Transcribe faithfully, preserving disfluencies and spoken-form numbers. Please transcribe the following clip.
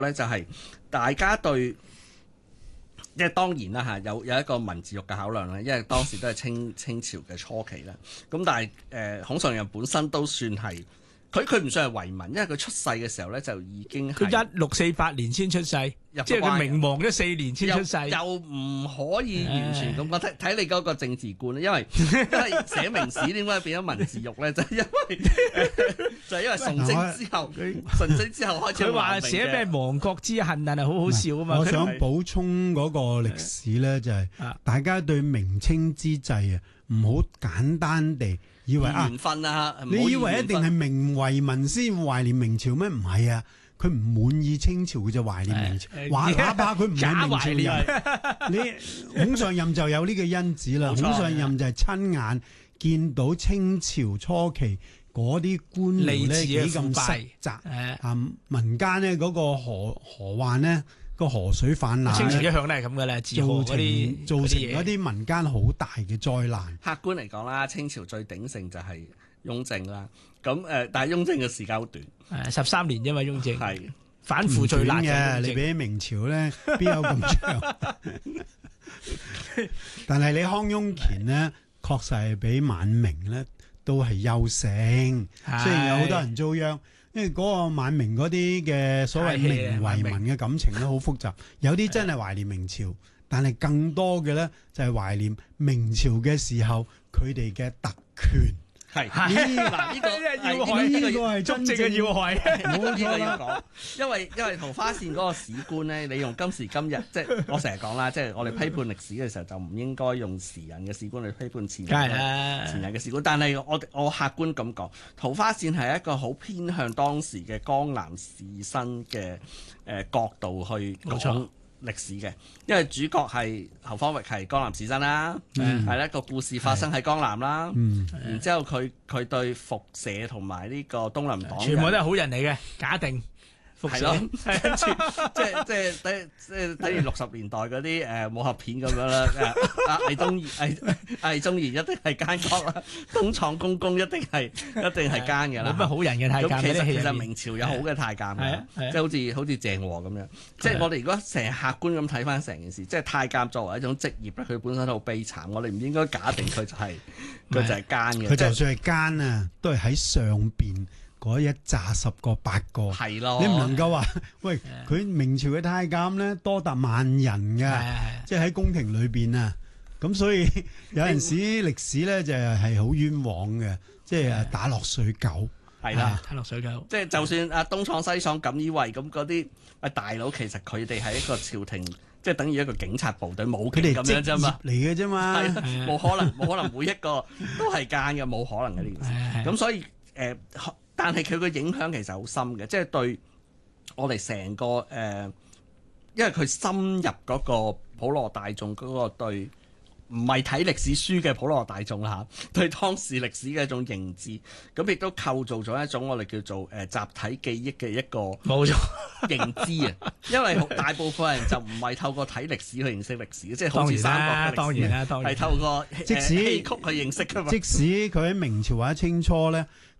咧就係大家對，即係當然啦嚇，有有一個文字獄嘅考量啦，因為當時都係清清朝嘅初期啦。咁但係誒、呃、孔尚任本身都算係。佢佢唔算係遺民，因為佢出世嘅時候咧就已經佢一六四八年先出世，即係佢明亡咗四年先出世， 又唔可以完全咁講。睇睇你嗰個政治觀，因為因為寫明史點解變咗文字獄咧？就係、因為就係因為崇禎之後，崇禎之後開始。 佢話寫咩亡國之恨，但係好好笑啊嘛！ 我想補充嗰個歷史咧，就係、是、大家對明清之際啊，唔好簡單地。以為啊，你以為一定係明遺民先懷念明朝咩？唔係啊，佢唔滿意清朝，佢就懷念明朝。話哪怕佢唔係明朝人，你孔尚任就有呢個因子啦。孔尚任就係親眼見到清朝初期嗰啲官僚咧幾咁失責啊，民間咧嗰個河河患咧。個河水泛濫， 清朝一向都係咁嘅咧，自河嗰啲造成一啲民間好大嘅災難。 客觀嚟講啦，清朝最鼎盛就係雍正啦。咁誒、呃，但係雍正嘅時間好短， 誒十三年啫嘛。雍正係反腐最難嘅，你比起明朝咧，邊有咁長？但係你康雍乾咧，確實係比晚明咧都係優勝，雖然有好多人遭殃。因為嗰個晚明嗰啲嘅所謂明遺民嘅感情咧好複雜，有啲真係懷念明朝，但係更多嘅咧就係懷念明朝嘅時候佢哋嘅特權。 係嗱，呢個要害，呢個係真正嘅要害， 冇錯啦。講，因為因為桃花線嗰個史觀咧，你用今時今日，即係我成日講啦，即係我哋批判歷史嘅時候，就唔應該用時人嘅史觀去批判前人前人嘅史觀。但係我我客觀咁講，桃花線係一個好偏向當時嘅江南士紳嘅誒角度去講歷史嘅，因為主角係侯方域係江南士紳啦，係咧個故事發生喺江南啦，嗯、然之後佢佢對復社同埋呢個東林黨全部都係好人嚟嘅，假定。 係咯，跟住即係即係等即係等於六十年代嗰啲誒武俠片咁樣啦。阿魏忠賢、魏魏忠賢一定係奸角啦，東廠公公一定係一定係奸嘅啦。 冇乜好人嘅太監。 其實其實明朝有好嘅太監嘅，即係好似好似鄭和咁樣。即係我哋如果成日客觀咁睇翻成件事，即係太監作為一種職業咧，佢本身都好悲慘。我哋唔應該假定佢就係佢就係奸嘅。 佢就算係奸啊，都係喺上邊。嗰一紮十個八個， 係咯， 你唔能夠話，喂，佢明朝嘅太監咧多達萬人嘅，即係喺宮廷裏邊啊，咁所以有陣時歷史咧就係好冤枉嘅，即係打落水狗， 係啦， 打落水狗， 即係就算阿東廠西廠錦衣衛咁嗰啲啊大佬，其實佢哋係一個朝廷，即係等於一個警察部隊武警咁樣啫嘛， 嚟嘅啫嘛， 冇可能冇可能每一個都係奸嘅，冇可能嘅呢件事，咁所以誒。但係佢個影響其實好深嘅，即係對我哋成個誒、呃，因為佢深入嗰個普羅大眾嗰個對，唔係睇歷史書嘅普羅大眾啦嚇，對當時歷史嘅一種認知，咁亦都構造咗一種我哋叫做誒、呃、集體記憶嘅一個冇錯認知啊。因為大部分人就唔係透過睇歷史去認識歷史，即係好似三國嘅歷史， 當然啦，當然係透過即使戲曲去認識㗎嘛。 即使佢喺明朝或者清初咧。